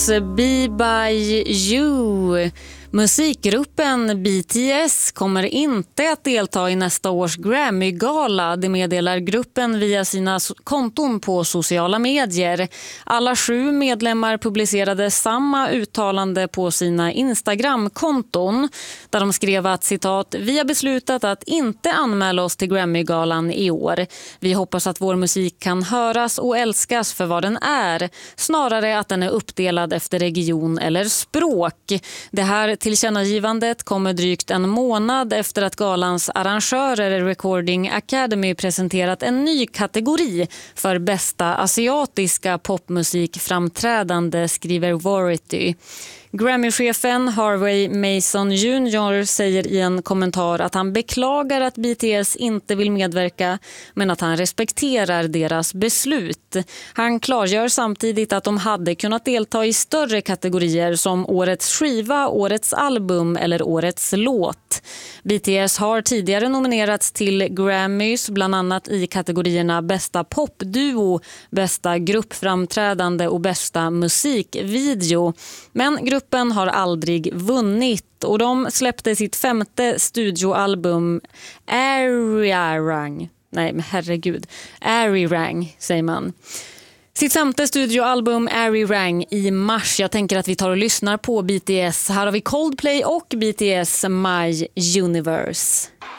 Be By You. Musikgruppen BTS kommer inte att delta i nästa års Grammy-gala. Det meddelar gruppen via sina konton på sociala medier. Alla 7 medlemmar publicerade samma uttalande på sina Instagram-konton där de skrev att citat, vi har beslutat att inte anmäla oss till Grammy-galan i år. Vi hoppas att vår musik kan höras och älskas för vad den är, snarare att den är uppdelad efter region eller språk. Det här tillkännagivandet kommer drygt en månad efter att galans arrangörer Recording Academy presenterat en ny kategori för bästa asiatiska popmusikframträdande, skriver Variety. Grammy-chefen Harvey Mason Jr. säger i en kommentar att han beklagar att BTS inte vill medverka men att han respekterar deras beslut. Han klargör samtidigt att de hade kunnat delta i större kategorier som årets skiva, årets album eller årets låt. BTS har tidigare nominerats till Grammys bland annat i kategorierna bästa popduo, bästa gruppframträdande och bästa musikvideo. Men gruppen har aldrig vunnit och de släppte sitt 5:e studioalbum Arirang. Nej, men herregud. Arirang säger man. Sitt 5:e studioalbum Arirang i mars. Jag tänker att vi tar och lyssnar på BTS. Här har vi Coldplay och BTS My Universe.